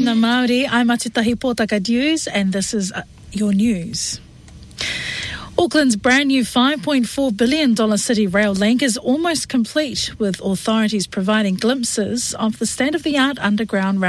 Ngā Māori, I'm Atutahi Pōtaka News, and this is your news. Auckland's brand new $5.4 billion city rail link is almost complete, with authorities providing glimpses of the state-of-the-art underground rail